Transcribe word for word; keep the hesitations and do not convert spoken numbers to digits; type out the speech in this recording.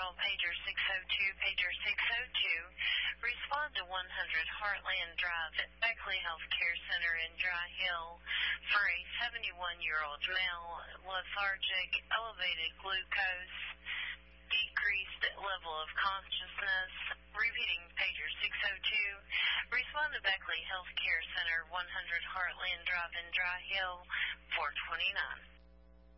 call pager six oh two, pager six oh two. Respond to one hundred Heartland Drive at Beckley Healthcare Center in Dry Hill for a seventy-one-year-old male, lethargic, elevated glucose, decreased level of consciousness. Repeating pager six oh two. Respond to Beckley Healthcare Center, one hundred Heartland Drive in Dry Hill, four twenty-nine.